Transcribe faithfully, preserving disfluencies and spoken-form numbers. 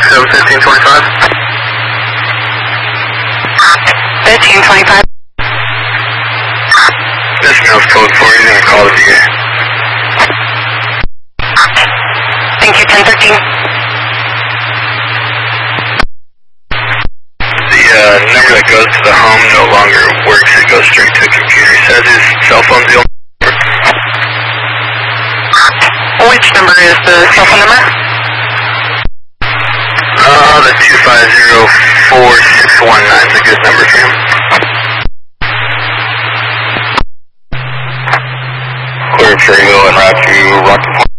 seven fifteen twenty-five. fifteen twenty-five. This is code four, you're going to call the V A. Thank you, ten thirteen. The uh, number that goes to the home no longer works, it goes straight to a computer. He says his cell phone's the only number. Which number is the cell phone number? Uh, the two five zero four six one nine is a good number for him. Clear Cherryville and route to Rocky Point.